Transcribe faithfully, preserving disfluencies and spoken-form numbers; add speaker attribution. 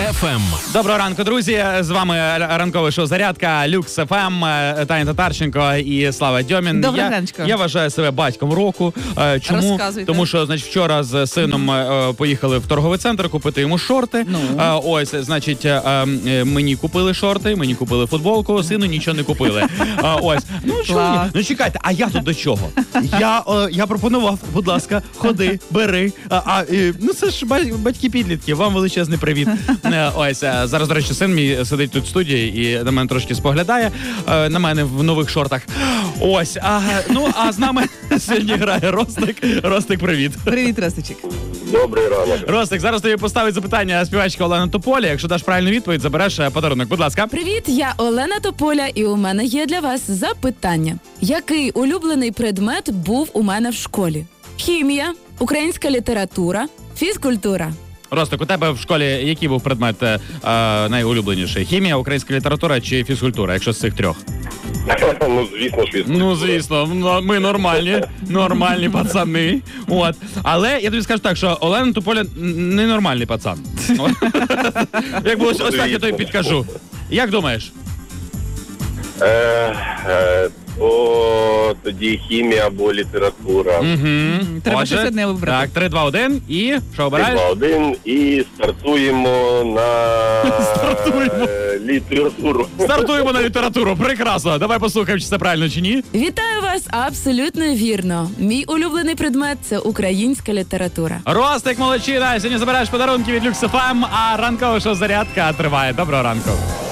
Speaker 1: еф ем.
Speaker 2: Доброго ранку, друзі. З вами ранкове шоу «Зарядка», Люкс еф ем, Таня Татарченко і Слава Дьомін.
Speaker 3: Доброго
Speaker 2: я,
Speaker 3: раночку.
Speaker 2: я вважаю себе батьком року. Чому?
Speaker 3: Розказуйте.
Speaker 2: Тому що, значить, вчора з сином поїхали в торговий центр купити йому шорти.
Speaker 3: Ну.
Speaker 2: Ось, значить, мені купили шорти, мені купили футболку, сину нічого не купили. Ось. Ну, чому? Ну, чекайте, а я тут до чого? Я, я пропонував, будь ласка, ходи, бери. А, а, ну, це ж батьки-підлітки, вам величезний привіт. Ось, зараз, до речі, син мій сидить тут в студії і на мене трошки споглядає, на мене в нових шортах. Ось, а, ну, а з нами сьогодні грає Ростик. Ростик, привіт.
Speaker 3: Привіт, Ростичик.
Speaker 4: Добрий ранок.
Speaker 2: Ростик, зараз тобі поставить запитання співачка Олена Тополя. Якщо даш правильну відповідь, забереш подарунок. Будь ласка.
Speaker 5: Привіт, я Олена Тополя, і у мене є для вас запитання. Який улюблений предмет був у мене в школі? Хімія, українська література, фізкультура.
Speaker 2: Ростик, у тебе в школі який був предмет е, найулюбленіший? Хімія, українська література чи фізкультура, якщо з цих трьох?
Speaker 4: Ну, звісно ж, відповідь.
Speaker 2: Ну, звісно, ну, ми нормальні, нормальні пацани. От. Але я тобі скажу так, що Олена Тополя ненормальний пацан. Як ось, ось так я тобі підкажу. Як думаєш?
Speaker 4: Е, е, то тоді хімія або література.
Speaker 2: Угу.
Speaker 3: Треба щось одне вибрати.
Speaker 2: Так, три, два, один і що обираєш?
Speaker 4: два один і стартуємо на
Speaker 2: Стартуємо.
Speaker 4: е, літературу.
Speaker 2: Стартуємо на літературу. Прекрасно. Давай послухаємо, чи це правильно, чи ні.
Speaker 5: Вітаю вас, абсолютно вірно. Мій улюблений предмет – це українська література.
Speaker 2: Ростик, молодчина. Сьогодні забираєш подарунки від Люкс еф ем, а ранкове шоу «Зарядка» триває. Доброго ранку.